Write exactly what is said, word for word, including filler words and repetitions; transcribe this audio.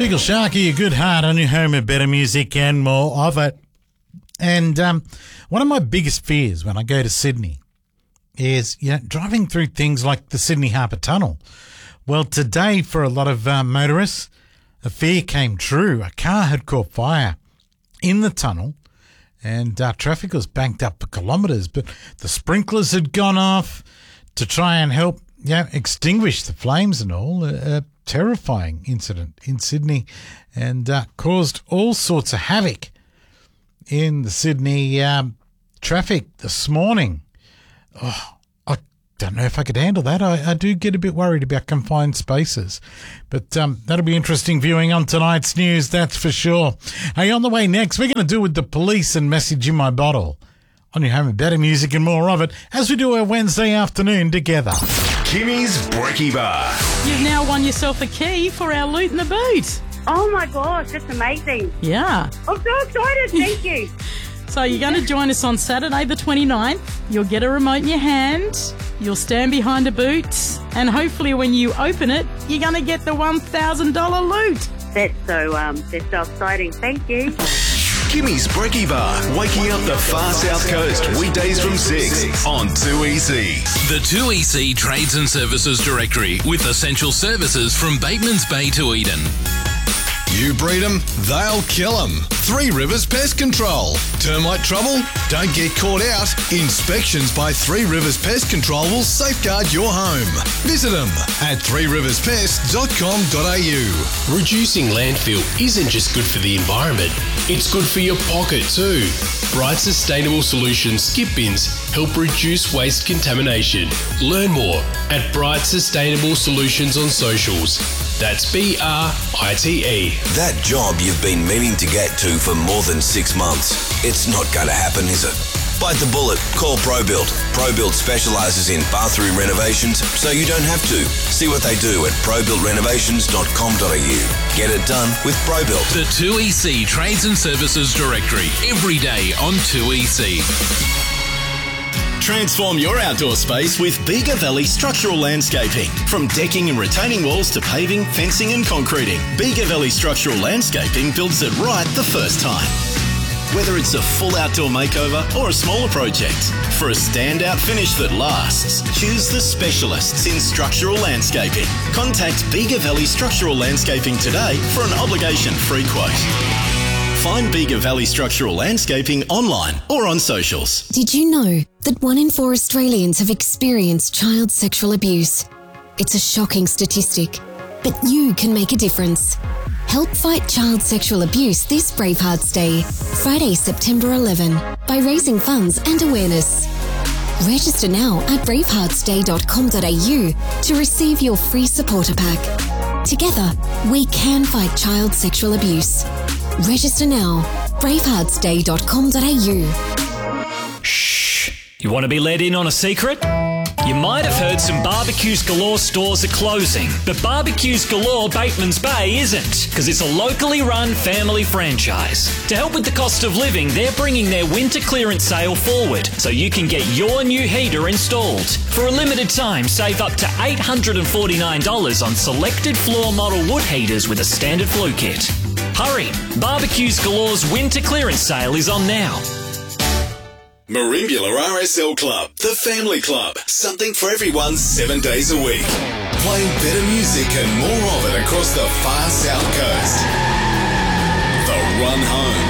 Eagle Sharky, a good heart on your home of better music and more of it. And um, one of my biggest fears when I go to Sydney is, you know, driving through things like the Sydney Harbour Tunnel. Well, today for a lot of uh, motorists, a fear came true. A car had caught fire in the tunnel and uh, traffic was banked up for kilometres, but the sprinklers had gone off to try and help, you know, extinguish the flames and all. A, a terrifying incident in Sydney and uh, caused all sorts of havoc in the Sydney um, traffic this morning. Oh, I don't know if I could handle that. I, I do get a bit worried about confined spaces. But um, that'll be interesting viewing on tonight's news, that's for sure. Hey, on the way next, we're going to do with the police and Message in My Bottle on your home of better music and more of it as we do our Wednesday afternoon together. Kimmy's Brekkie Bar. You've now won yourself a key for our Loot in the Boot. Oh my gosh, that's amazing. Yeah. I'm so excited, thank you. So you're going to join us on Saturday the twenty-ninth. You'll get a remote in your hand. You'll stand behind a boot. And hopefully when you open it, you're going to get the one thousand dollars loot. That's so, um, that's so exciting, thank you. Kimmy's Brekkie Bar, waking up the far south coast, weekdays from six on two E C. The two E C Trades and Services Directory with essential services from Bateman's Bay to Eden. You breed them, they'll kill them. Three Rivers Pest Control. Termite trouble? Don't get caught out. Inspections by Three Rivers Pest Control will safeguard your home. Visit them at three rivers pest dot com dot a u. Reducing landfill isn't just good for the environment, it's good for your pocket too. Bright Sustainable Solutions skip bins help reduce waste contamination. Learn more at Bright Sustainable Solutions on socials. That's B R I T E. That job you've been meaning to get to for more than six months. It's not going to happen, is it? Bite the bullet. Call ProBuild. ProBuild specialises in bathroom renovations, so you don't have to. See what they do at pro build renovations dot com dot a u. Get it done with ProBuild. The two E C Trades and Services Directory, every day on two E C. Transform your outdoor space with Bega Valley Structural Landscaping. From decking and retaining walls to paving, fencing and concreting, Bega Valley Structural Landscaping builds it right the first time. Whether it's a full outdoor makeover or a smaller project, for a standout finish that lasts, choose the specialists in structural landscaping. Contact Bega Valley Structural Landscaping today for an obligation-free quote. Find Bega Valley Structural Landscaping online or on socials. Did you know that one in four Australians have experienced child sexual abuse? It's a shocking statistic, but you can make a difference. Help fight child sexual abuse this Bravehearts Day, Friday, September eleventh, by raising funds and awareness. Register now at bravehearts day dot com dot a u to receive your free supporter pack. Together, we can fight child sexual abuse. Register now, bravehearts day dot com dot a u. Shh! You want to be let in on a secret? You might have heard some Barbecues Galore stores are closing, but Barbecues Galore Bateman's Bay isn't, because it's a locally run family franchise. To help with the cost of living, they're bringing their winter clearance sale forward, so you can get your new heater installed. For a limited time, save up to eight hundred forty-nine dollars on selected floor model wood heaters with a standard flue kit. Hurry! Barbecues Galore's winter clearance sale is on now. Merimbula R S L Club, the family club. Something for everyone seven days a week. Playing better music and more of it across the far south coast. The Run Home